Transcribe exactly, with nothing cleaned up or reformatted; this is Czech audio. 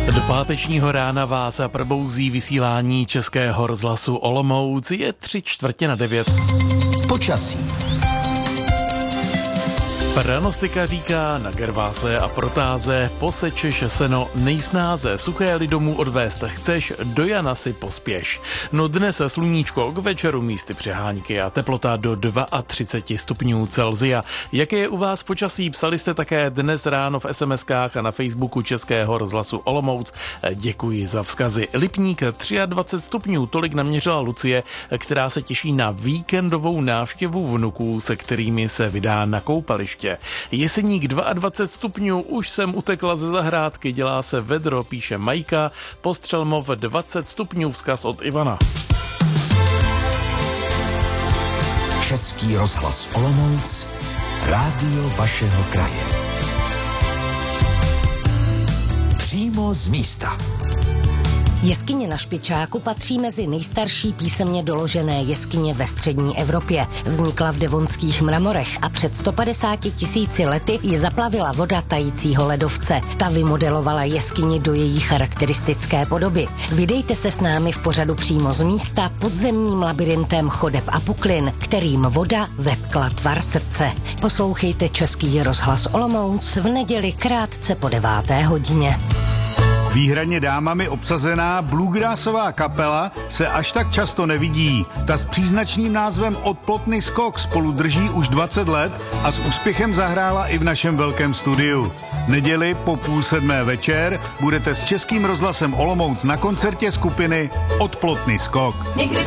Do pátečního rána vás probouzí vysílání Českého rozhlasu Olomouc. Je tři čtvrtě na devět. Počasí. Pranostika říká na gerváse a protáze, posečeš seno nejsnáze, suché li domů odvést chceš, do Jana si pospěš. No dnes sluníčko, k večeru místy přehánky a teplota do třicet dva stupňů Celsia. Jaké je u vás počasí? Psali jste také dnes ráno v es em eskách a na Facebooku Českého rozhlasu Olomouc. Děkuji za vzkazy. Lipník dvacet tři stupňů, tolik naměřila Lucie, která se těší na víkendovou návštěvu vnuků, se kterými se vydá na koupaliště. Jeseník dvacet dva stupňů, už jsem utekla ze zahrádky, dělá se vedro, píše Majka. Postřelmov dvacet stupňů, vzkaz od Ivana. Český rozhlas Olomouc, rádio vašeho kraje. Přímo z místa. Jeskyně na Špičáku patří mezi nejstarší písemně doložené jeskyně ve střední Evropě. Vznikla v devonských mramorech a před sto padesáti tisíci lety ji zaplavila voda tajícího ledovce. Ta vymodelovala jeskyni do její charakteristické podoby. Vydejte se s námi v pořadu Přímo z místa podzemním labirintem chodeb a puklin, kterým voda vetkla tvar srdce. Poslouchejte Český rozhlas Olomouc v neděli krátce po deváté hodině. Výhradně dámami obsazená bluegrassová kapela se až tak často nevidí. Ta s příznačným názvem Odplotný skok spolu drží už dvacet let a s úspěchem zahrála i v našem velkém studiu. Neděli po půl sedmé večer budete s Českým rozhlasem Olomouc na koncertě skupiny Odplotný skok.